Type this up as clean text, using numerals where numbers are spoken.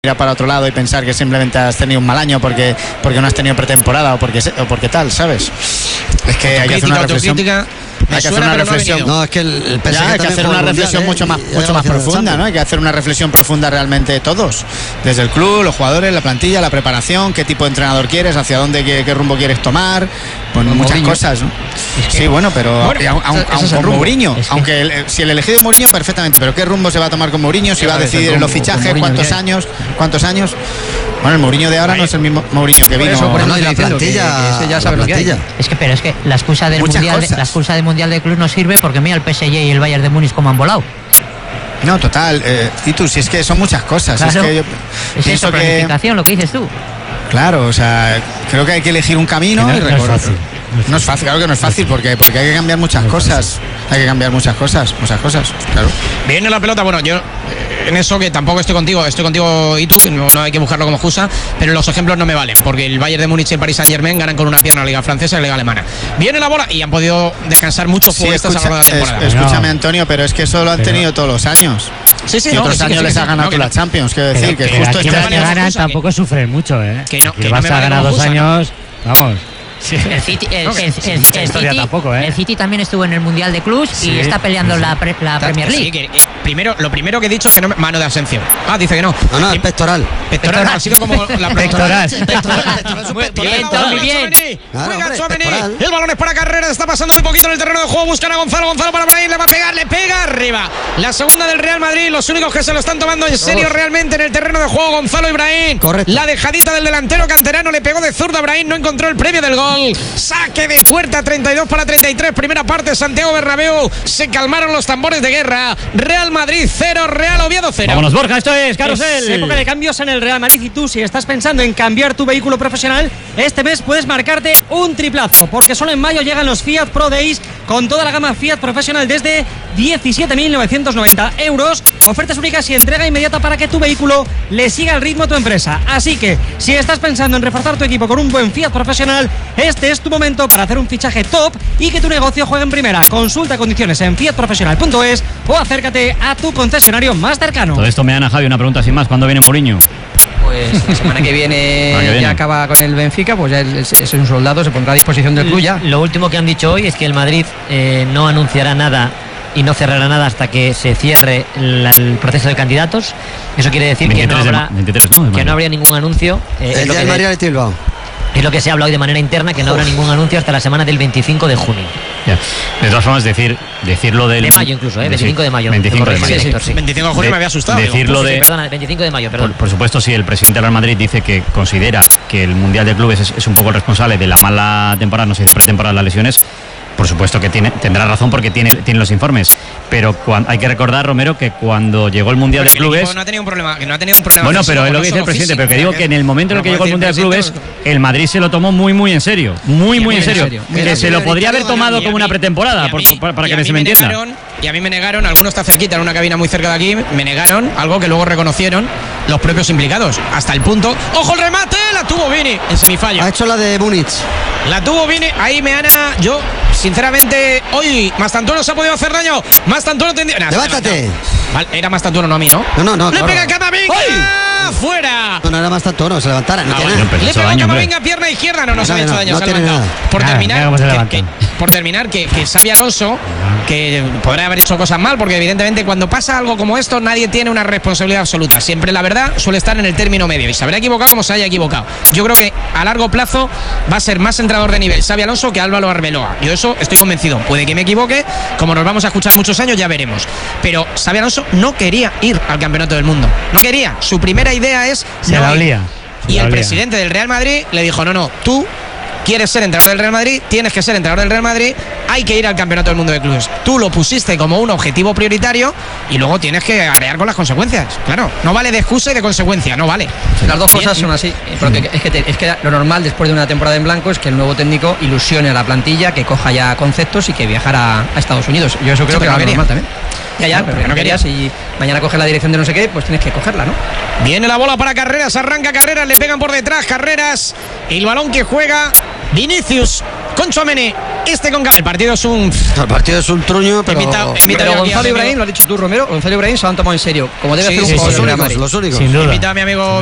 mirar para otro lado y pensar que simplemente has tenido un mal año porque no has tenido pretemporada o porque tal, ¿sabes? Es que hay que hacer una reflexión. Hay que hacer una reflexión. No, es que el PSG hay que hacer una reflexión mucho más profunda, ¿no? Hay que hacer una reflexión profunda realmente todos, desde el club, los jugadores, la plantilla, la preparación, qué tipo de entrenador quieres, hacia dónde, qué rumbo quieres tomar, pues muchas cosas, ¿no? Sí, bueno, pero con Mourinho, aunque si el elegido es Mourinho, perfectamente, pero qué rumbo se va a tomar con Mourinho, si va a decidir en los fichajes, cuántos años. Bueno, el Mourinho de ahora no es el mismo Mourinho que vino. Por eso, y la plantilla, que ya sabe lo que hay. Pero es que la excusa del Mundial de Club no sirve porque mira el PSG y el Bayern de Múnich como han volado. No, total. Y tú, si es que son muchas cosas. Claro, es que yo pienso que planificación, lo que dices tú. Claro, o sea, creo que hay que elegir un camino y recorrer. No es fácil, claro que no es fácil porque hay que cambiar muchas cosas. Hay que cambiar muchas cosas, claro. Viene la pelota, bueno, yo en eso que tampoco estoy contigo y tú, que no hay que buscarlo como excusa, pero los ejemplos no me valen, porque el Bayern de Múnich y el Paris Saint-Germain ganan con una pierna la Liga Francesa y la Liga Alemana. Viene la bola y han podido descansar muchos futbolistas a lo largo de la temporada. Escúchame, Antonio, pero es que eso lo han tenido todos los años. Y otros años les ha ganado la Champions, quiero decir, que justo este año ganan tampoco sufren mucho, ¿eh? Que no, que vas a ganar 2 años, vamos. Sí. El City también estuvo en el Mundial de Clubs y está peleando la Premier League. Sí, lo primero que he dicho es que no mano de Asensio. Dice que no. No, el pectoral. Pectoral, ha sido como la pectoral. Muy bien. Juega Tchouaméni. El balón es para Carreras, está pasando muy poquito en el terreno de juego, buscan a Gonzalo para Brahim, le va a pegar, le pega arriba. La segunda del Real Madrid, los únicos que se lo están tomando en serio realmente en el terreno de juego, Gonzalo y Brahim. Correcto. La dejadita del delantero canterano, le pegó de zurda a Brahim, no encontró el premio del gol. Saque de puerta, 32-33, primera parte, Santiago Bernabéu. Se calmaron los tambores de guerra. Real Madrid 0, Real Oviedo 0. Vámonos, Borja, esto es Carrusel. Es época de cambios en el Real Madrid y tú, si estás pensando en cambiar tu vehículo profesional, este mes puedes marcarte un triplazo, porque solo en mayo llegan los Fiat Pro Days con toda la gama Fiat profesional desde 17.990 euros. Ofertas únicas y entrega inmediata para que tu vehículo le siga el ritmo a tu empresa. Así que, si estás pensando en reforzar tu equipo con un buen Fiat profesional, este es tu momento para hacer un fichaje top y que tu negocio juegue en primera. Consulta condiciones en fiatprofesional.es o acércate a tu concesionario más cercano. Todo esto me dan a Javi una pregunta sin más. ¿Cuándo viene Mourinho? Pues la semana que viene ya acaba con el Benfica, pues ya es un soldado, se pondrá a disposición del club ya. Lo último que han dicho hoy es que el Madrid no anunciará nada y no cerrará nada hasta que se cierre el proceso de candidatos. Eso quiere decir que no habría ningún anuncio. El de Madrid de Bilbao. Es lo que se ha hablado hoy de manera interna, que no habrá ningún anuncio hasta la semana del 25 de junio. Ya. De todas formas, decirlo del... De mayo incluso, 25 de mayo. 25 de mayo. Sí. 25 de junio me había asustado. Decirlo perdona, 25 de mayo, perdón. Por supuesto, si el presidente del Real Madrid dice que considera que el Mundial de Clubes es un poco el responsable de la mala temporada, no sé, pretemporada, las lesiones, por supuesto que tendrá razón porque tiene los informes, pero hay que recordar, Romero, que cuando llegó el Mundial de Clubes no ha tenido un problema, bueno, pero es lo que dice el presidente, pero que digo que en el momento en el que llegó el Mundial de Clubes, el Madrid se lo tomó muy en serio, muy en serio, que se lo podría haber tomado como una pretemporada, para que se me entienda. Y a mí me negaron, alguno está cerquita, en una cabina muy cerca de aquí, me negaron algo que luego reconocieron los propios implicados, hasta el punto, ¡ojo el remate! La tuvo Vini en semifallo. Ha hecho la de Múnich. La tuvo Vini, ahí me ana, yo sinceramente, hoy Mastantuono se ha podido hacer daño. Mastantuono tendría... ¡Levántate! Vale, era Mastantuono, no a mí, ¿no? No. ¡Le pega Camavinga! ¡Fuera! No era Mastantuono, se levantara, no tiene nada. Le pega Camavinga, pierna izquierda, no se ha hecho daño. No tiene nada. Por terminar, que Xabi Alonso, que podrá haber hecho cosas mal, porque evidentemente cuando pasa algo como esto, nadie tiene una responsabilidad absoluta. Siempre la verdad suele estar en el término medio, y se habrá equivocado como se haya equivocado. Yo creo que a largo plazo va a ser más entrenador de nivel Xabi Alonso que Álvaro Arbeloa. Yo eso estoy convencido. Puede que me equivoque, como nos vamos a escuchar muchos años, ya veremos. Pero Xabi Alonso no quería ir al Campeonato del Mundo. No quería. Su primera idea es no ir. Y el presidente del Real Madrid le dijo, no, tú quieres ser entrenador del Real Madrid, tienes que ser entrenador del Real Madrid, hay que ir al Campeonato del Mundo de Clubes. Tú lo pusiste como un objetivo prioritario y luego tienes que arrear con las consecuencias. Claro, no vale de excusa y de consecuencia, no vale. Las dos cosas son así, porque es que lo normal después de una temporada en blanco es que el nuevo técnico ilusione a la plantilla, que coja ya conceptos y que viajara a Estados Unidos. Yo eso creo que es normal también. Ya, pero no querías, y mañana coges la dirección de no sé qué, pues tienes que cogerla, ¿no? Viene la bola para Carreras, arranca Carreras, le pegan por detrás Carreras, el balón que juega Vinicius con Tchouaméni. este con el partido es un truño, pero pero Gonzalo Ibrahim, lo has dicho tú, Romero, Gonzalo Ibrahim se lo han tomado en serio, como debe hacer un jugador. Los únicos. Invita a mi amigo